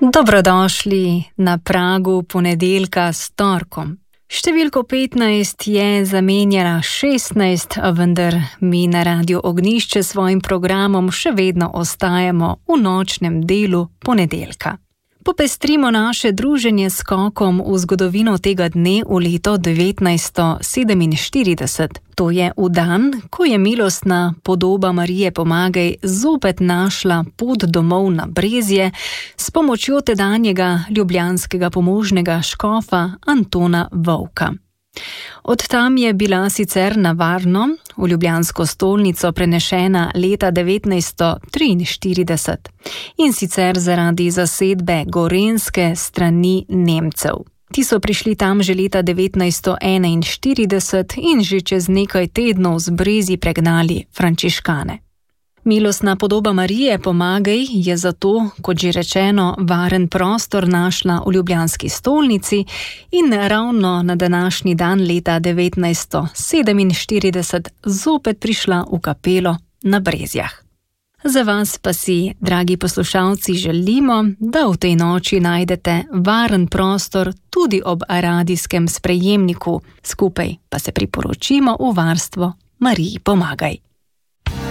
Dobrodošli na pragu ponedeljka s torkom. Številko 15 je zamenjala 16, a vendar mi na Radiu Ognjišče s svojim programom še vedno ostajamo v nočnem delu ponedeljka. Popestrimo naše druženje s skokom v zgodovino tega dne v leto 1947. To je v dan, ko je milostna podoba Marije Pomagaj zopet našla pot domov na Brezje s pomočjo tedanjega ljubljanskega pomožnega škofa Antona Vovka. Od tam je bila sicer na varno v ljubljansko stolnico prenešena leta 1943 in sicer zaradi zasedbe Gorenjske strani Nemcev. Ti so prišli tam že leta 1941 in že čez nekaj tednov z Brezij pregnali frančiškane. Milostna podoba Marije Pomagaj je zato, kot že rečeno, varen prostor našla v ljubljanski stolnici in ravno na današnji dan leta 1947 zopet prišla v kapelo na Brezjah. Za vas pa si, dragi poslušalci, želimo, da v tej noči najdete varen prostor tudi ob radijskem sprejemniku, skupaj pa se priporočimo v varstvo Mariji Pomagaj.